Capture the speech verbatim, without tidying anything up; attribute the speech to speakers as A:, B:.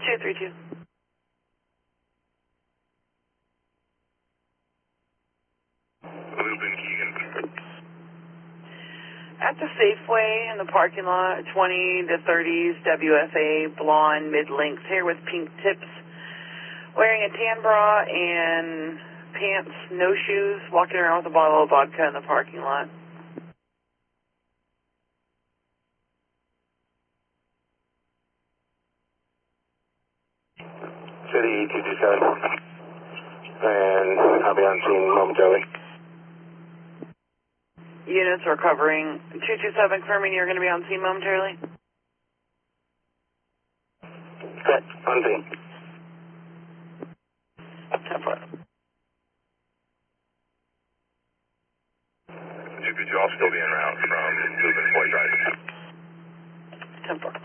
A: two three two.
B: Lubin Keegan.
A: At the Safeway in the parking lot, twenty to thirties, W F A, blonde, mid-length hair with pink tips, wearing a tan bra and pants, no shoes, walking around with a bottle of vodka in the parking lot.
B: City two two seven. And I'll be on scene momentarily.
A: Units are covering two two seven, confirming you're going to be on scene momentarily.
B: Correct, on scene.
A: ten four.
B: two two two, I'll still be en route from Lubin Boy Drive.
A: ten four.